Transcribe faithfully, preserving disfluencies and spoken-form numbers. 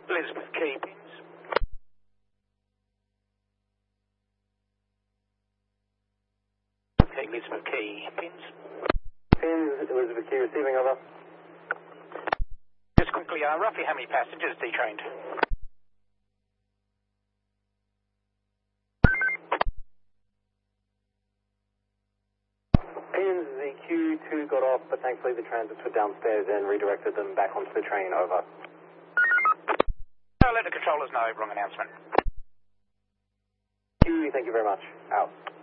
Elizabeth Key, pins. Elizabeth Key, pins. Pins, Elizabeth Key receiving, over. Just quickly, uh, roughly how many passengers detrained? Pins, the Q two got off, but thankfully the transits were downstairs and redirected them back onto the train, over. I'll let the controllers know, wrong announcement. Q, thank you very much. Out.